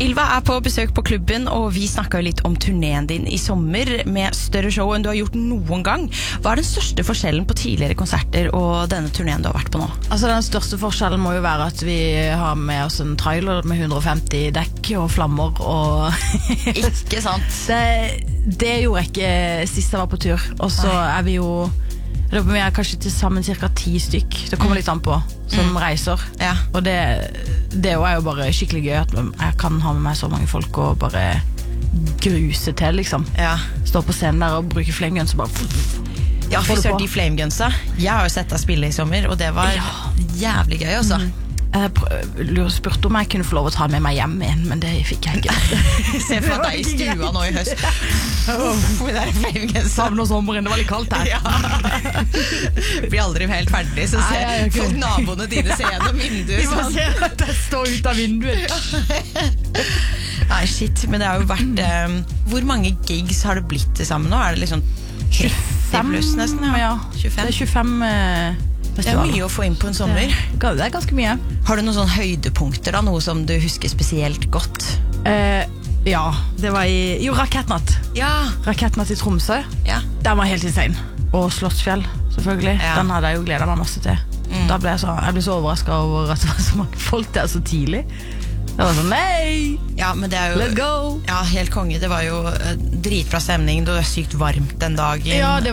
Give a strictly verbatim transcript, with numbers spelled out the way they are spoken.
Ylva er på besøk på klubben, og vi snakket jo litt om turneen din i sommer, med større show enn du har gjort noen gang. Hva er den største forskjellen på tidligere konserter og denne turneen du har vært på nå? Altså Den største forskjellen må jo være at vi har med oss en trailer med hundre og femti dekk og flammer og Ikke sant? Det, det gjorde jeg ikke sist jeg var på tur. Og så er vi jo Vi er kanskje til sammen cirka ti stykk. Det kommer litt an på som mm. reiser. Ja. Og det, det er jo bare skikkelig gøy at jeg kan ha med meg så mange folk og bare gruse til, liksom. Ja. Stå på scenen der og bruke flameguns og bare Ja, for sørt de flamegunsa. Jeg har jo sett deg spille i sommer, og det var ja. jævlig gøy også. Mm. Jeg spurte om jeg kunne få lov å ta med meg hjem igjen, men det fikk jeg ikke. Se for deg i stua nå i høst. Uff, det er flamegunsa. Savner sommeren, det var litt kaldt her. Ja. Blir aldri helt ferdig, så se, Nei, folk naboene dine ser gjennom vinduet. De må se at jeg står ut av vinduet. Nei, shit, men det har jo vært um, hvor mange gigs har det blitt til sammen nå? Er det liksom tretti pluss nesten? Ja, ja. tjuefem. Det er tjuefem uh, Det er mye å få inn på en sommer. Det er ganske mye. Har du noen sånne høydepunkter da? Noe som du husker spesielt godt? Uh, ja, det var i Jo, Rakettnatt. Ja. Rakettnatt i Tromsø. Ja. Den var helt insane. Og Slottsfjell, selvfølgelig. Ja. Den hadde jeg jo gledet meg masse til. Mm. Da ble jeg, så, jeg ble så overrasket over at det var så mange folk der så tidlig. Det var sånn, nei! Ja, men det er jo, let's go! Ja, helt konge. Det var jo dritbra stemning. Det var sykt varmt den dagen. Ja, det